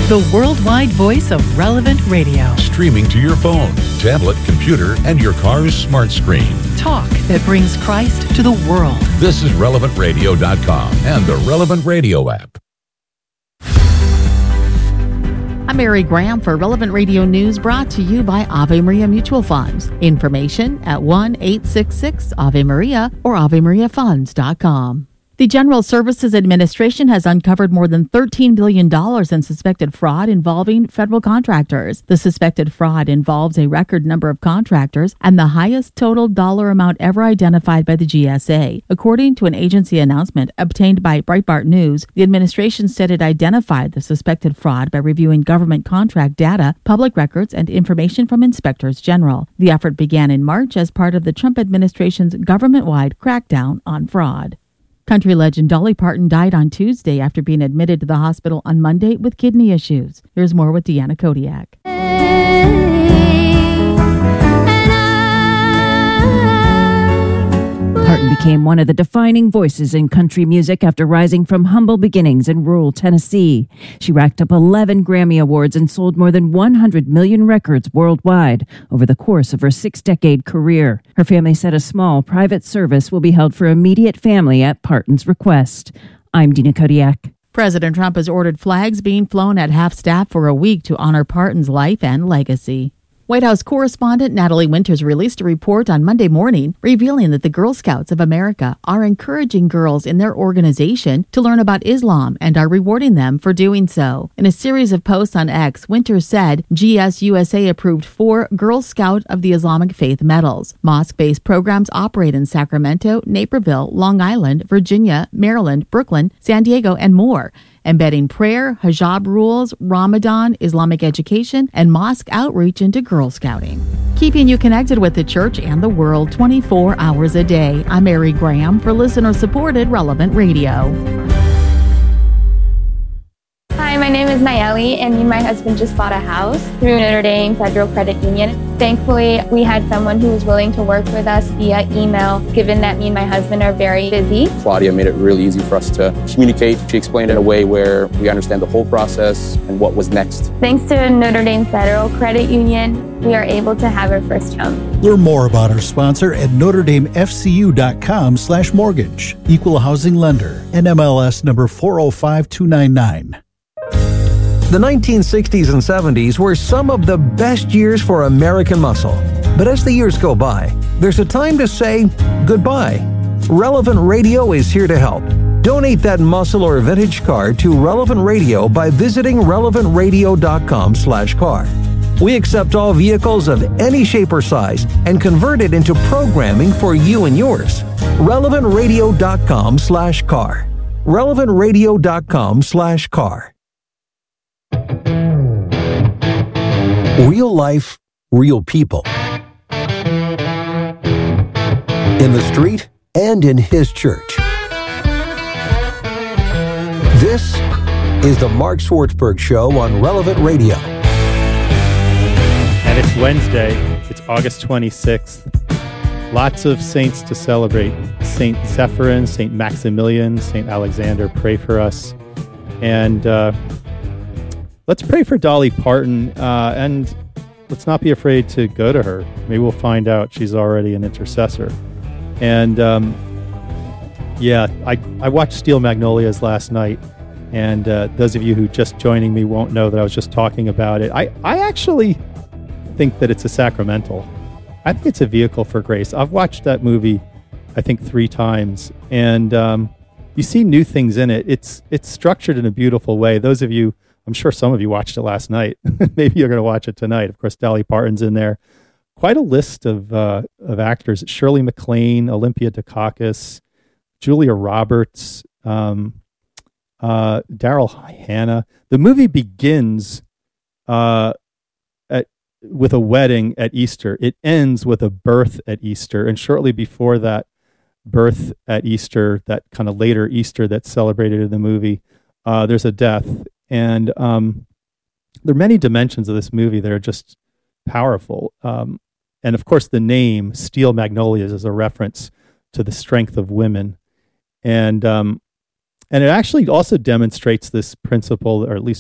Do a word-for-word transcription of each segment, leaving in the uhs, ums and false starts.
the worldwide voice of Relevant Radio. Streaming to your phone, tablet, computer, and your car's smart screen. Talk that brings Christ to the world. This is relevant radio dot com and the Relevant Radio app. I'm Mary Graham for Relevant Radio News, brought to you by Ave Maria Mutual Funds. Information at one eight six six Ave Maria or ave maria funds dot com. The General Services Administration has uncovered more than thirteen billion dollars in suspected fraud involving federal contractors. The suspected fraud involves a record number of contractors and the highest total dollar amount ever identified by the G S A. According to an agency announcement obtained by Breitbart News, the administration said it identified the suspected fraud by reviewing government contract data, public records, and information from inspectors general. The effort began in March as part of the Trump administration's government-wide crackdown on fraud. Country legend Dolly Parton died on Tuesday after being admitted to the hospital on Monday with kidney issues. Here's more with Deanna Kodiak. Parton became one of the defining voices in country music after rising from humble beginnings in rural Tennessee. She racked up eleven Grammy Awards and sold more than one hundred million records worldwide over the course of her six-decade career. Her family said a small private service will be held for immediate family at Parton's request. I'm Dina Kodiak. President Trump has ordered flags being flown at half-staff for a week to honor Parton's life and legacy. White House correspondent Natalie Winters released a report on Monday morning revealing that the Girl Scouts of America are encouraging girls in their organization to learn about Islam and are rewarding them for doing so. In a series of posts on X, Winters said G S U S A approved four Girl Scout of the Islamic Faith medals. Mosque-based programs operate in Sacramento, Naperville, Long Island, Virginia, Maryland, Brooklyn, San Diego, and more, embedding prayer, hijab rules, Ramadan, Islamic education, and mosque outreach into Girl Scouting. Keeping you connected with the church and the world twenty-four hours a day. I'm Mary Graham for listener-supported Relevant Radio. Hi, my name is Nayeli, and me and my husband just bought a house through Notre Dame Federal Credit Union. Thankfully, we had someone who was willing to work with us via email, given that me and my husband are very busy. Claudia made it really easy for us to communicate. She explained it in a way where we understand the whole process and what was next. Thanks to Notre Dame Federal Credit Union, we are able to have our first home. Learn more about our sponsor at notre dame f c u dot com slash mortgage. Equal housing lender. N M L S number four oh five two nine nine. The nineteen sixties and seventies were some of the best years for American muscle. But as the years go by, there's a time to say goodbye. Relevant Radio is here to help. Donate that muscle or vintage car to Relevant Radio by visiting relevant radio dot com slash car. We accept all vehicles of any shape or size and convert it into programming for you and yours. relevant radio dot com slash car. relevant radio dot com slash car. Real life, real people. In the street and in his church. This is the Mark Swartzberg Show on Relevant Radio. And it's Wednesday. It's August twenty-sixth. Lots of saints to celebrate. Saint Zephyrin, Saint Maximilian, Saint Alexander, pray for us. And uh, let's pray for Dolly Parton, uh, and let's not be afraid to go to her. Maybe we'll find out she's already an intercessor. And um, yeah, I, I watched Steel Magnolias last night, and uh, those of you who just joining me won't know that I was just talking about it. I, I actually think that it's a sacramental. I think it's a vehicle for grace. I've watched that movie, I think, three times, and um, you see new things in it. It's it's structured in a beautiful way. Those of you, I'm sure some of you watched it last night. Maybe you're going to watch it tonight. Of course, Dolly Parton's in there. Quite a list of uh, of actors: Shirley MacLaine, Olympia Dukakis, Julia Roberts, um, uh, Daryl Hannah. The movie begins uh, at with a wedding at Easter. It ends with a birth at Easter, and shortly before that birth at Easter, that kind of later Easter that's celebrated in the movie, uh, there's a death. And um, there are many dimensions of this movie that are just powerful. Um, and of course, the name Steel Magnolias is a reference to the strength of women. And um, and it actually also demonstrates this principle, or at least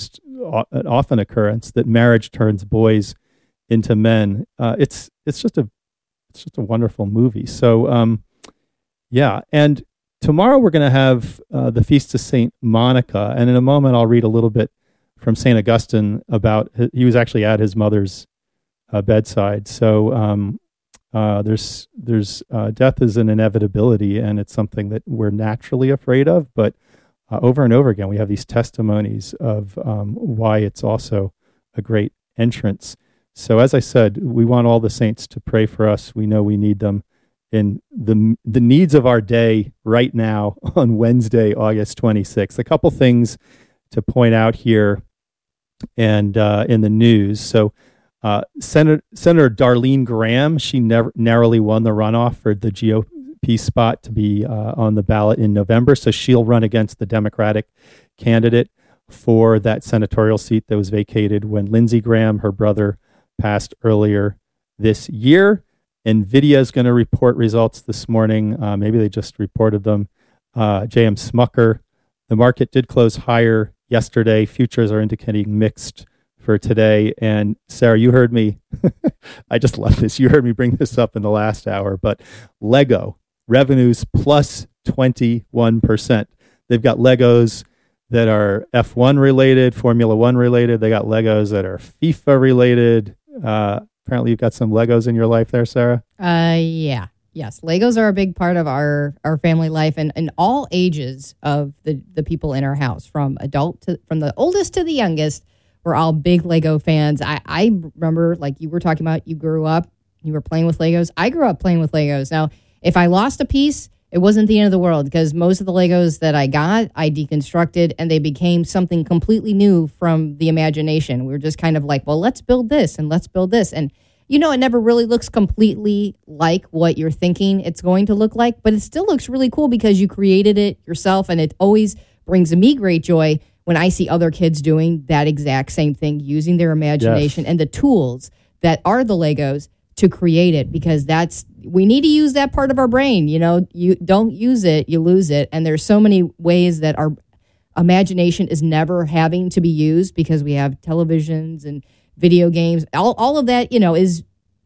o- an often occurrence that marriage turns boys into men. Uh, it's it's just a it's just a wonderful movie. So um, yeah, and tomorrow we're going to have uh, the Feast of Saint Monica, and in a moment I'll read a little bit from Saint Augustine about he was actually at his mother's uh, bedside. So um, uh, there's there's uh, death is an inevitability, and it's something that we're naturally afraid of. But uh, over and over again, we have these testimonies of um, why it's also a great entrance. So as I said, we want all the saints to pray for us. We know we need them in the the needs of our day right now on Wednesday, August twenty-sixth. A couple things to point out here and uh, in the news. So uh, Senator, Senator Darlene Graham, she never, narrowly won the runoff for the G O P spot to be uh, on the ballot in November. So she'll run against the Democratic candidate for that senatorial seat that was vacated when Lindsey Graham, her brother, passed earlier this year. NVIDIA is going to report results this morning. Uh, maybe they just reported them. Uh, J M Smucker, the market did close higher yesterday. Futures are indicating mixed for today. And Sarah, you heard me. I just love this. You heard me bring this up in the last hour, but Lego revenues plus twenty-one percent. They've got Legos that are F one related, Formula One related. They got Legos that are FIFA related. Uh, apparently you've got some Legos in your life there, Sarah. Uh, yeah. Yes, Legos are a big part of our, our family life, and, and all ages of the, the people in our house, from adult to from the oldest to the youngest, we're all big Lego fans. I, I remember, like you were talking about, you grew up, you were playing with Legos. I grew up playing with Legos. Now, if I lost a piece, it wasn't the end of the world, because most of the Legos that I got, I deconstructed, and they became something completely new from the imagination. We were just kind of like, well, let's build this and let's build this. And you know, it never really looks completely like what you're thinking it's going to look like, but it still looks really cool because you created it yourself, and it always brings me great joy when I see other kids doing that exact same thing, using their imagination yes. and the tools that are the Legos to create it, because that's, we need to use that part of our brain. You know, you don't use it, you lose it. And there's so many ways that our imagination is never having to be used, because we have televisions and video games, all, all of that, you know, is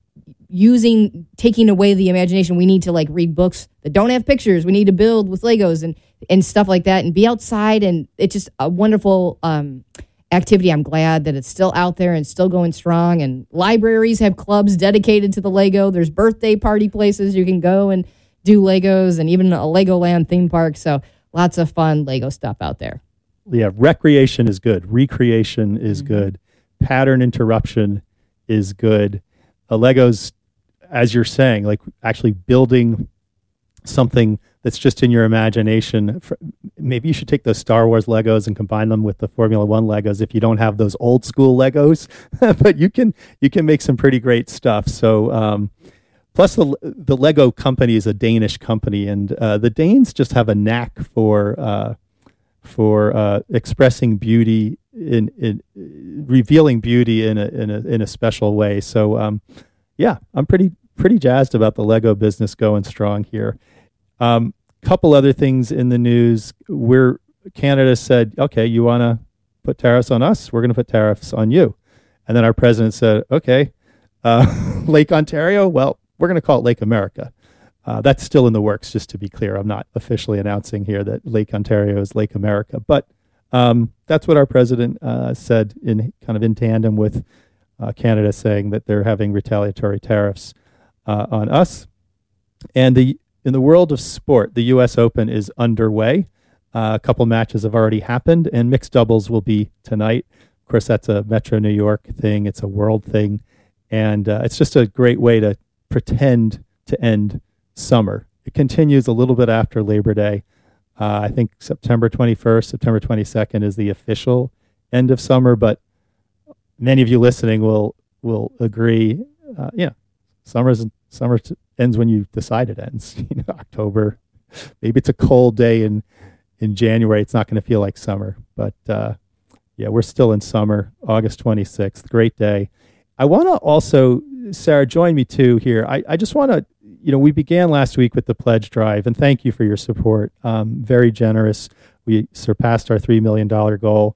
using, taking away the imagination. We need to like read books that don't have pictures. We need to build with Legos and, and stuff like that, and be outside. And it's just a wonderful um, activity. I'm glad that it's still out there and still going strong. And libraries have clubs dedicated to the Lego. There's birthday party places you can go and do Legos, and even a Legoland theme park. So lots of fun Lego stuff out there. Yeah, recreation is good. Recreation is mm-hmm. good. Pattern interruption is good. Uh, Legos, as you're saying, like actually building something that's just in your imagination. For, maybe you should take those Star Wars Legos and combine them with the Formula One Legos if you don't have those old school Legos. But you can you can make some pretty great stuff. So um, plus the the Lego company is a Danish company, and uh, the Danes just have a knack for uh, for uh, expressing beauty. In, in revealing beauty in a in a in a special way. So um, yeah, I'm pretty pretty jazzed about the Lego business going strong here. Um, couple other things in the news. We're Canada said, okay, you want to put tariffs on us? We're going to put tariffs on you. And then our president said, okay, uh, Lake Ontario. Well, we're going to call it Lake America. Uh, that's still in the works. Just to be clear, I'm not officially announcing here that Lake Ontario is Lake America, but Um, that's what our president uh, said, in kind of in tandem with uh, Canada saying that they're having retaliatory tariffs uh, on us. And the in the world of sport, the U S Open is underway. Uh, a couple matches have already happened, and mixed doubles will be tonight. Of course, that's a Metro New York thing. It's a world thing. And uh, it's just a great way to pretend to end summer. It continues a little bit after Labor Day. Uh, I think September twenty-first, September twenty-second is the official end of summer, but many of you listening will will agree. Uh, yeah, summer's summer t- ends when you decide it ends. You know, October. Maybe it's a cold day in in January. It's not going to feel like summer, but uh, yeah, we're still in summer. August twenty-sixth, great day. I want to also, Sarah, join me too here. I, I just want to. You know, we began last week with the pledge drive, and thank you for your support. Um, very generous. We surpassed our three million dollars goal.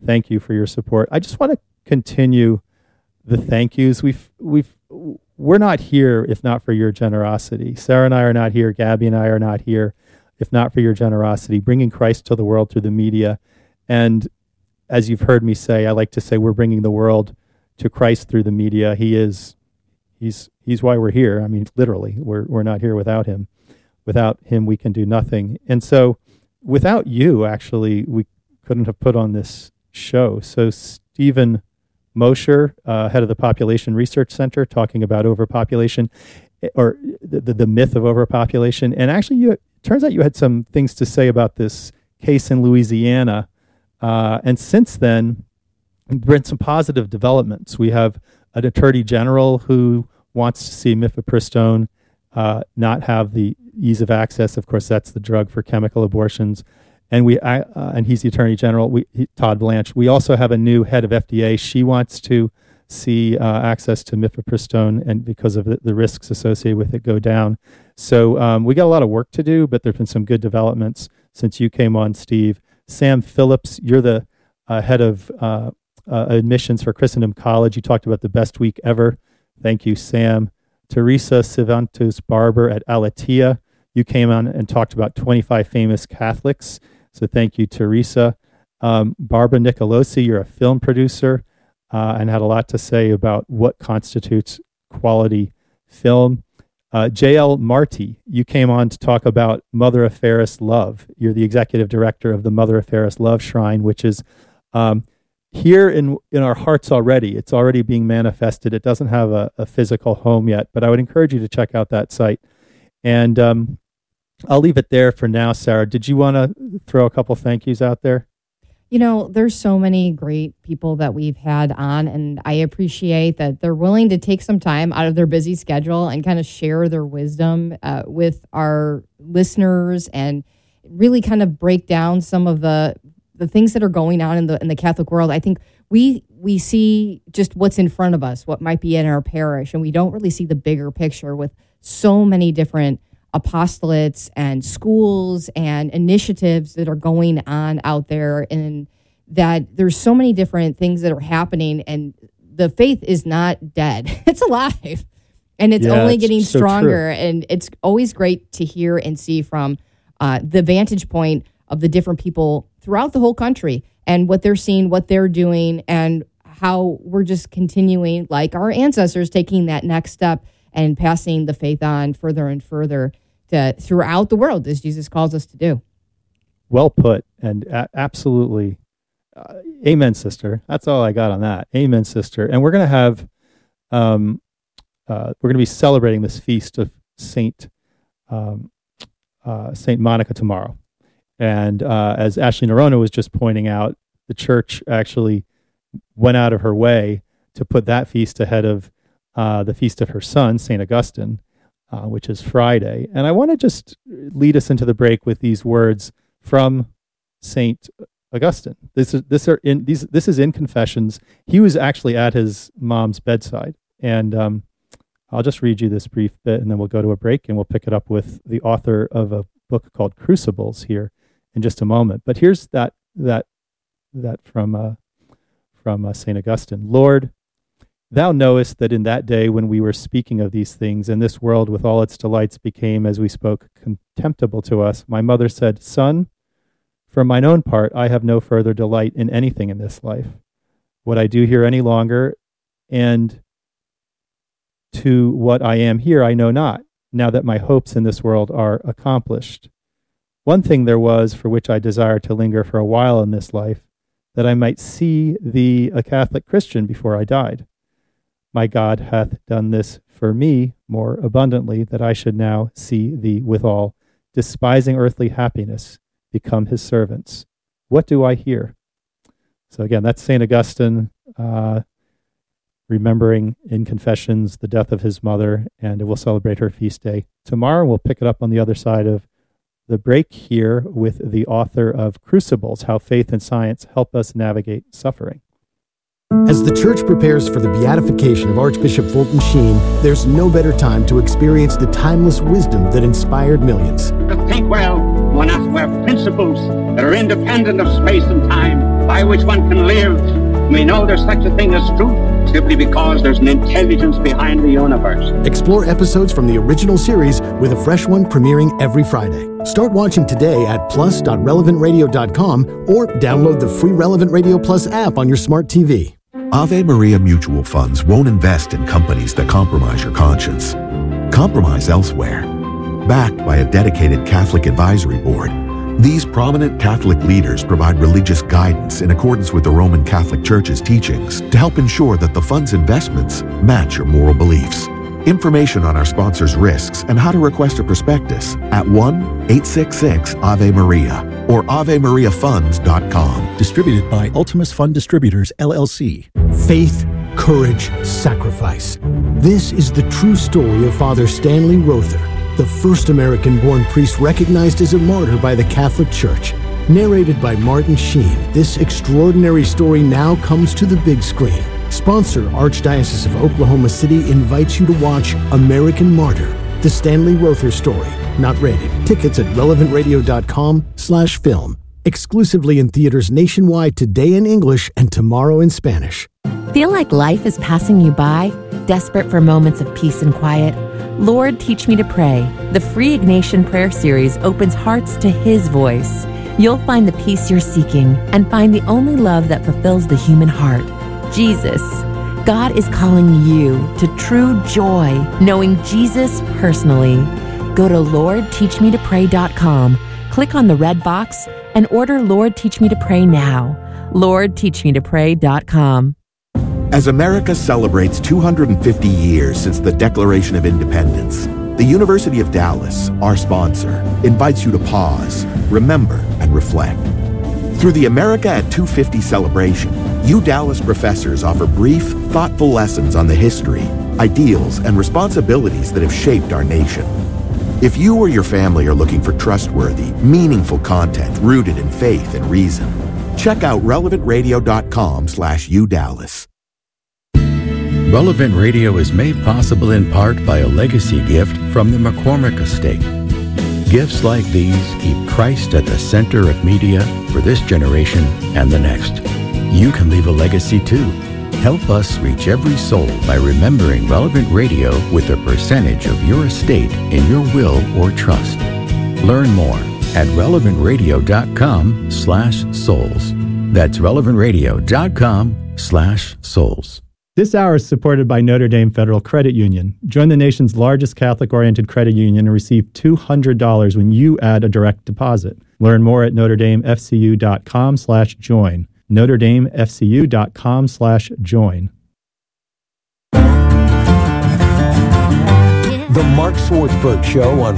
thank you for your support. I just want to continue the thank yous. We've we've we're not here if not for your generosity. Sarah and I are not here. Gabby and I are not here if not for your generosity, bringing Christ to the world through the media. And as you've heard me say, I like to say we're bringing the world to Christ through the media. He is, he's he's why we're here. I mean, literally, we're we're not here without him. Without him, we can do nothing. And so, without you, actually, we couldn't have put on this show. So, Stephen Mosher, uh, head of the Population Research Center, talking about overpopulation, or the, the, the myth of overpopulation. And actually, you, it turns out you had some things to say about this case in Louisiana. Uh, and since then, there have been some positive developments. We have an attorney general who wants to see mifepristone uh, not have the ease of access. Of course, that's the drug for chemical abortions. And we, uh, and he's the attorney general, we, he, Todd Blanche. We also have a new head of F D A. She wants to see uh, access to mifepristone, and because of the, the risks associated with it, go down. So um, we got a lot of work to do, but there've been some good developments since you came on, Steve. Sam Phillips, you're the uh, head of uh, uh, admissions for Christendom College. You talked about the best week ever. Thank you, Sam. Teresa Civantos Barber at Alatia. You came on and talked about twenty-five famous Catholics. So thank you, Teresa. Um, Barbara Nicolosi, you're a film producer uh, and had a lot to say about what constitutes quality film. Uh, J L Marty, you came on to talk about Mother of Fairest Love. You're the executive director of the Mother of Fairest Love Shrine, which is um, here in, in our hearts already. It's already being manifested. It doesn't have a, a physical home yet, but I would encourage you to check out that site. And um, I'll leave it there for now, Sarah. Did you want to throw a couple thank yous out there? You know, there's so many great people that we've had on, and I appreciate that they're willing to take some time out of their busy schedule and kind of share their wisdom uh, with our listeners and really kind of break down some of the the things that are going on in the in the Catholic world. I think we we see just what's in front of us, what might be in our parish, and we don't really see the bigger picture with so many different apostolates and schools and initiatives that are going on out there, and that there's so many different things that are happening, and the faith is not dead. It's alive, and it's yeah, only it's getting so stronger. True. And it's always great to hear and see from uh, the vantage point of the different people throughout the whole country and what they're seeing, what they're doing, and how we're just continuing, like our ancestors, taking that next step and passing the faith on further and further to, throughout the world, as Jesus calls us to do. Well put, and a- absolutely. Uh, amen, sister. That's all I got on that. Amen, sister. And we're going to have, um, uh, we're going to be celebrating this feast of Saint um, uh, Saint Monica tomorrow. And uh, as Ashley Nerona was just pointing out, the church actually went out of her way to put that feast ahead of uh, the feast of her son, Saint Augustine, uh, which is Friday. And I want to just lead us into the break with these words from Saint Augustine. This is this are in these. This is in Confessions. He was actually at his mom's bedside, and um, I'll just read you this brief bit, and then we'll go to a break, and we'll pick it up with the author of a book called Crucibles here in just a moment. But here's that that that from uh, from uh, Saint Augustine. Lord, Thou knowest that in that day when we were speaking of these things, and this world with all its delights became, as we spoke, contemptible to us, my mother said, Son, for mine own part, I have no further delight in anything in this life. What I do here any longer, and to what I am here I know not, now that my hopes in this world are accomplished. One thing there was for which I desired to linger for a while in this life, that I might see thee a Catholic Christian before I died. My God hath done this for me more abundantly, that I should now see thee withal, despising earthly happiness, become his servants. What do I hear? So again, that's Saint Augustine, uh, remembering in Confessions the death of his mother, and we'll celebrate her feast day tomorrow. We'll pick it up on the other side of the break here with the author of Crucibles, How Faith and Science Help Us Navigate Suffering. As the Church prepares for the beatification of Archbishop Fulton Sheen, there's no better time to experience the timeless wisdom that inspired millions. To think well, one has to have principles that are independent of space and time. by which one can live. We know there's such a thing as truth simply because there's an intelligence behind the universe. Explore episodes from the original series with a fresh one premiering every Friday. Start watching today at plus dot relevant radio dot com or download the free Relevant Radio Plus app on your smart T V. Ave Maria Mutual Funds won't invest in companies that compromise your conscience. Compromise elsewhere. Backed by a dedicated Catholic advisory board, these prominent Catholic leaders provide religious guidance in accordance with the Roman Catholic Church's teachings to help ensure that the fund's investments match your moral beliefs. Information on our sponsors' risks and how to request a prospectus at one eight six six Ave Maria or ave maria funds dot com. Distributed by Ultimus Fund Distributors, L L C. Faith, courage, sacrifice. This is the true story of Father Stanley Rother, the first American-born priest recognized as a martyr by the Catholic Church. Narrated by Martin Sheen, this extraordinary story now comes to the big screen. Sponsor Archdiocese of Oklahoma City invites you to watch American Martyr, the Stanley Rother story. Not rated. Tickets at relevant radio dot com slash film. Exclusively in theaters nationwide today in English and tomorrow in Spanish. Feel like life is passing you by? Desperate for moments of peace and quiet? Lord, Teach Me to Pray. The free Ignatian Prayer Series opens hearts to His voice. You'll find the peace you're seeking and find the only love that fulfills the human heart, Jesus. God is calling you to true joy, knowing Jesus personally. Go to lord teach me to pray dot com, click on the red box, and order Lord Teach Me to Pray now. lord teach me to pray dot com. As America celebrates two hundred fifty years since the Declaration of Independence, the University of Dallas, our sponsor, invites you to pause, remember, and reflect. Through the America at two fifty celebration, U Dallas professors offer brief, thoughtful lessons on the history, ideals, and responsibilities that have shaped our nation. If you or your family are looking for trustworthy, meaningful content rooted in faith and reason, check out relevant radio dot com slash U Dallas. Relevant Radio is made possible in part by a legacy gift from the McCormick Estate. Gifts like these keep Christ at the center of media for this generation and the next. You can leave a legacy too. Help us reach every soul by remembering Relevant Radio with a percentage of your estate in your will or trust. Learn more at relevant radio dot com slash souls. That's relevant radio dot com slash souls. This hour is supported by Notre Dame Federal Credit Union. Join the nation's largest Catholic-oriented credit union and receive two hundred dollars when you add a direct deposit. Learn more at notre dame f c u dot com slash join. notre dame f c u dot com slash join. The Mark Swartzberg Show on